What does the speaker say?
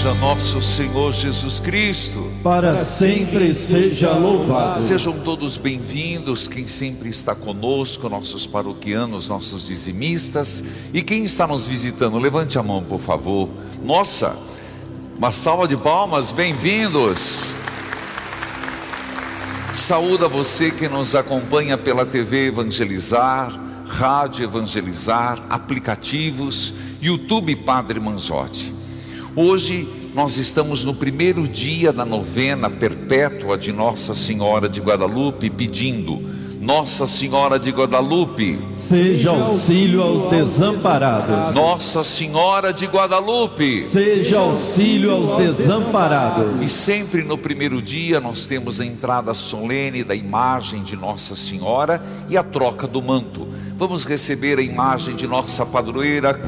seja nosso Senhor Jesus Cristo. Para sempre seja louvado. Sejam todos bem-vindos, quem sempre está conosco, nossos paroquianos, nossos dizimistas, e quem está nos visitando, levante a mão, por favor. Nossa, uma salva de palmas, bem-vindos. Saúde a você que nos acompanha pela TV Evangelizar, Rádio Evangelizar, aplicativos, YouTube Padre Manzotti. Hoje nós estamos no primeiro dia da novena perpétua de Nossa Senhora de Guadalupe, pedindo: Nossa Senhora de Guadalupe, seja auxílio aos desamparados. Nossa Senhora de Guadalupe, seja auxílio aos desamparados. E sempre no primeiro dia nós temos a entrada solene da imagem de Nossa Senhora e a troca do manto. Vamos receber a imagem de nossa padroeira